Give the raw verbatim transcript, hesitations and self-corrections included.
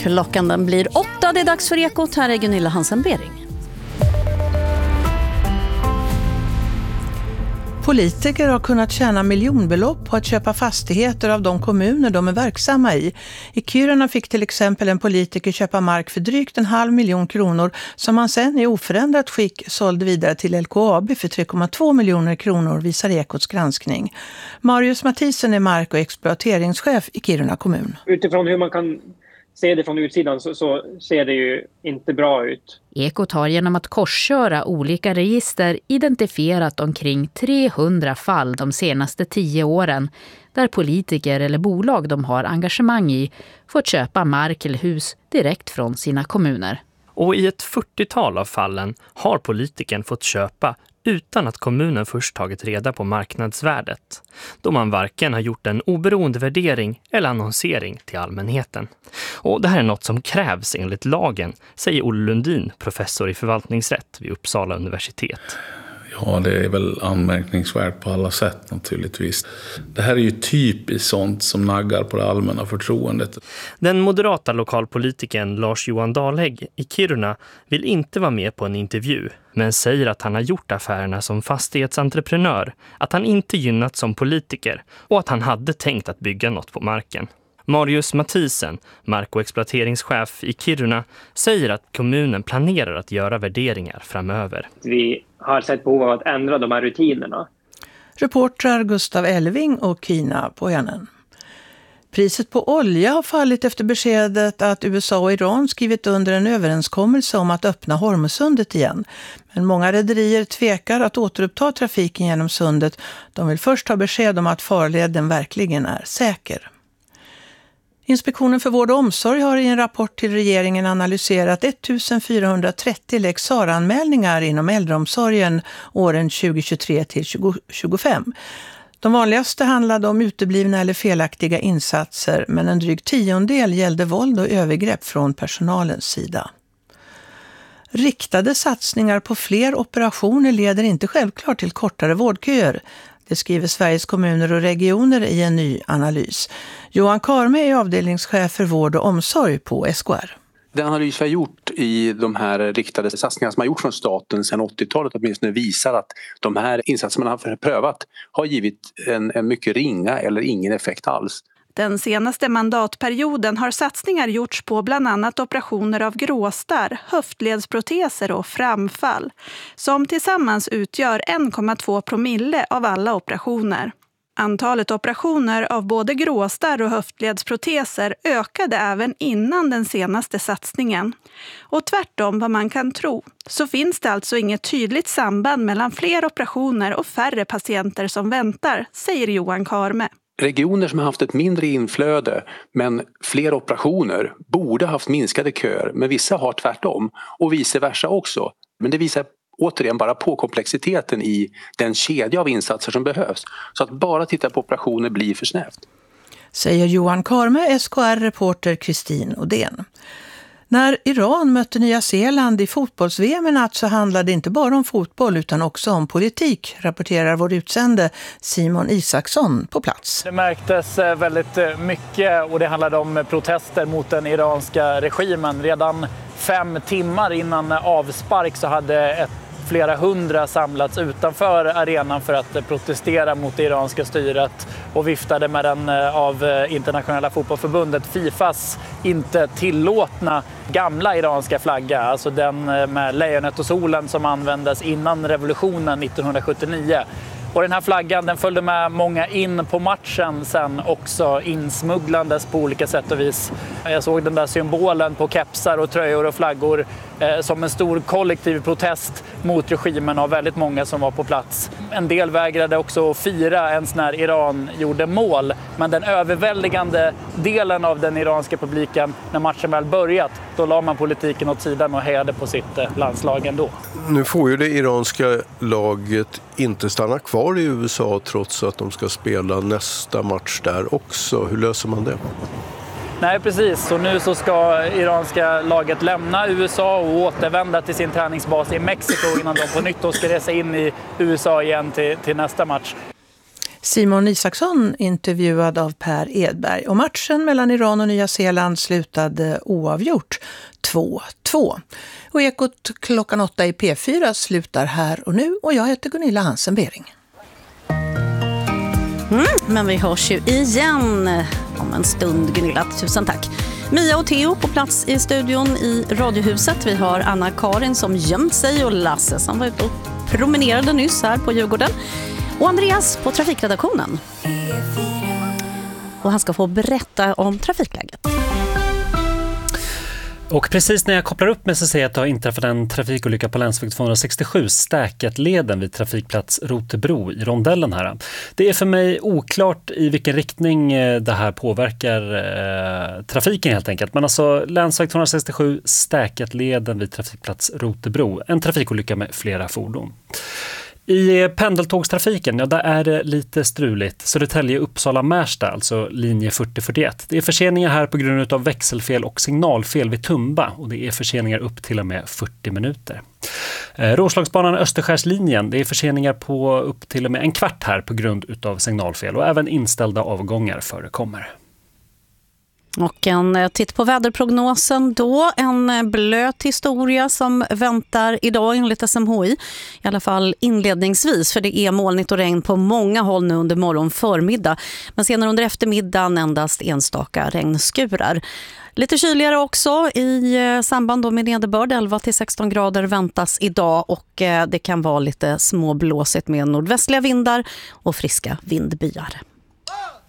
Klockan den blir åtta, det är dags för Ekot. Här är Gunilla Hansen-Bering. Politiker har kunnat tjäna miljonbelopp på att köpa fastigheter av de kommuner de är verksamma i. I Kiruna fick till exempel en politiker köpa mark för drygt en halv miljon kronor som han sen i oförändrat skick sålde vidare till L K A B för tre komma två miljoner kronor, visar Ekots granskning. Marius Mathisen är mark- och exploateringschef i Kiruna kommun. Utifrån hur man kan se det från utsidan så, så ser det ju inte bra ut. Ekot har genom att korsköra olika register identifierat omkring trehundra fall de senaste tio åren där politiker eller bolag de har engagemang i fått köpa mark eller hus direkt från sina kommuner. Och i ett fyrtiotal av fallen har politikern fått köpa utan att kommunen först tagit reda på marknadsvärdet, då man varken har gjort en oberoende värdering eller annonsering till allmänheten. Och det här är något som krävs enligt lagen, säger Olle Lundin, professor i förvaltningsrätt vid Uppsala universitet. Ja, det är väl anmärkningsvärt på alla sätt naturligtvis. Det här är ju typiskt sånt som naggar på det allmänna förtroendet. Den moderata lokalpolitikern Lars-Johan Dahlhägg i Kiruna vill inte vara med på en intervju, men säger att han har gjort affärerna som fastighetsentreprenör, att han inte gynnat som politiker och att han hade tänkt att bygga något på marken. Marius Mathisen, mark- och exploateringschef i Kiruna, säger att kommunen planerar att göra värderingar framöver. Vi har sett behov av att ändra de här rutinerna. Reportrar Gustav Elving och Kina Pojanen. Priset på olja har fallit efter beskedet att U S A och Iran skrivit under en överenskommelse om att öppna Hormuzsundet igen. Men många rederier tvekar att återuppta trafiken genom sundet. De vill först ha besked om att farleden verkligen är säker. Inspektionen för vård och omsorg har i en rapport till regeringen analyserat fjortonhundratrettio lex S A R-anmälningar inom äldreomsorgen åren tjugohundratjugotre till tjugotjugofem. De vanligaste handlade om uteblivna eller felaktiga insatser, men en dryg tiondel gällde våld och övergrepp från personalens sida. Riktade satsningar på fler operationer leder inte självklart till kortare vårdköer. Det skriver Sveriges kommuner och regioner i en ny analys. Johan Karme är avdelningschef för vård och omsorg på S K R. Den analys vi har gjort i de här riktade satsningar som har gjorts från staten sedan åttiotalet åtminstone visar att de här insatser man har prövat har givit en, en mycket ringa eller ingen effekt alls. Den senaste mandatperioden har satsningar gjorts på bland annat operationer av gråstarr, höftledsproteser och framfall, som tillsammans utgör en komma två promille av alla operationer. Antalet operationer av både gråstarr och höftledsproteser ökade även innan den senaste satsningen. Och tvärtom vad man kan tro, så finns det alltså inget tydligt samband mellan fler operationer och färre patienter som väntar, säger Johan Karme. Regioner som har haft ett mindre inflöde men fler operationer borde haft minskade köer, men vissa har tvärtom och vice versa också. Men det visar återigen bara på komplexiteten i den kedja av insatser som behövs. Så att bara titta på operationer blir för snävt. Säger Johan Karme, S K R-reporter Kristin Odén. När Iran mötte Nya Zeeland i fotbolls-V M i natt så handlade det inte bara om fotboll utan också om politik, rapporterar vår utsände Simon Isaksson på plats. Det märktes väldigt mycket och det handlade om protester mot den iranska regimen. Redan fem timmar innan avspark så hade ett flera hundra samlats utanför arenan för att protestera mot det iranska styret och viftade med den av internationella fotbollsförbundet Fifas inte tillåtna gamla iranska flagga, alltså den med lejonet och solen som användes innan revolutionen nittonhundrasjuttionio. Och den här flaggan den följde med många in på matchen sen också insmugglandes på olika sätt och vis. Jag såg den där symbolen på kepsar och tröjor och flaggor eh, som en stor kollektiv protest mot regimen av väldigt många som var på plats. En del vägrade också fira ens när Iran gjorde mål, men den överväldigande delen av den iranska publiken när matchen väl börjat, då la man politiken åt sidan och hejade på sitt eh, landslag ändå. Nu får ju det iranska laget inte stanna kvar i U S A trots att de ska spela nästa match där också. Hur löser man det? Nej, precis. Så nu så ska iranska laget lämna U S A och återvända till sin träningsbas i Mexiko innan de på nytt ska resa in i U S A igen till, till nästa match. Simon Isaksson intervjuad av Per Edberg. Och matchen mellan Iran och Nya Zeeland slutade oavgjort två två. Och Ekot klockan åtta i P fyra slutar här och nu. Och jag heter Gunilla Hansen-Bering. Mm, men vi hörs ju igen om en stund, Gunilla. Tusen tack. Mia och Theo på plats i studion i Radiohuset. Vi har Anna-Karin som gömt sig och Lasse som var ute och promenerade nyss här på Djurgården. Och Andreas på trafikredaktionen. Och han ska få berätta om trafikläget. Och precis när jag kopplar upp mig så ser jag att det har inträffat en trafikolycka på länsväg tvåhundrasextiosju, Stäketleden vid trafikplats Rotebro i rondellen här. Det är för mig oklart i vilken riktning det här påverkar eh, trafiken helt enkelt. Men alltså länsväg tvåhundrasextiosju, Stäketleden vid trafikplats Rotebro. En trafikolycka med flera fordon. I pendeltågstrafiken, ja, där är det lite struligt. Södertälje, Uppsala, Märsta, alltså linje fyrtio fyrtioett. Det är förseningar här på grund av växelfel och signalfel vid Tumba. Och det är förseningar upp till och med fyrtio minuter. Eh, Roslagsbanan Österskärslinjen, det är förseningar på upp till och med en kvart här på grund av signalfel. Och även inställda avgångar förekommer. Och en titt på väderprognosen då, en blöt historia som väntar idag enligt S M H I. I alla fall inledningsvis, för det är molnigt och regn på många håll nu under morgon förmiddag. Men senare under eftermiddagen endast enstaka regnskurar. Lite kyligare också i samband då med nederbörd, elva till sexton grader väntas idag och det kan vara lite småblåsigt med nordvästliga vindar och friska vindbyar.